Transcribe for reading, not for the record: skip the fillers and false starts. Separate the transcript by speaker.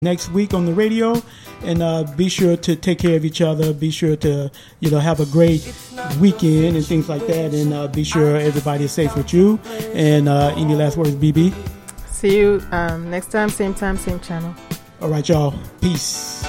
Speaker 1: next week on the radio. And be sure to take care of each other. Be sure to, have a great weekend and things like that. And be sure everybody is safe with you. And any last words, BB?
Speaker 2: See you next time, same channel.
Speaker 1: All right, y'all. Peace.